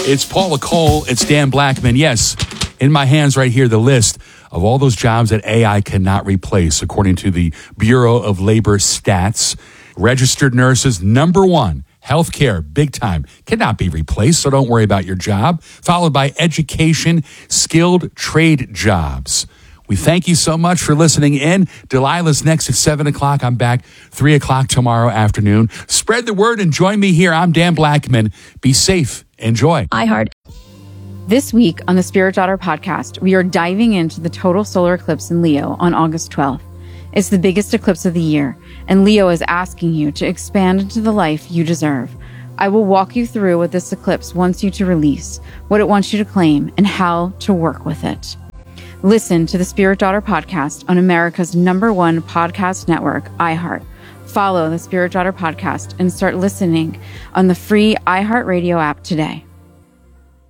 It's Paula Cole. It's Dan Blackman. Yes, in my hands right here, the list of all those jobs that AI cannot replace, according to the Bureau of Labor Stats. Registered nurses, number one. Healthcare, big time, cannot be replaced, so don't worry about your job. Followed by education, skilled trade jobs. We thank you so much for listening in. Delilah's next at 7 o'clock. I'm back 3 o'clock tomorrow afternoon. Spread the word and join me here. I'm Dan Blackman. Be safe. Enjoy. iHeart. This week on the Spirit Daughter podcast, we are diving into the total solar eclipse in Leo on August 12th. It's the biggest eclipse of the year, and Leo is asking you to expand into the life you deserve. I will walk you through what this eclipse wants you to release, what it wants you to claim, and how to work with it. Listen to the Spirit Daughter podcast on America's #1 podcast network, iHeart. Follow the Spirit Daughter podcast and start listening on the free iHeartRadio app today.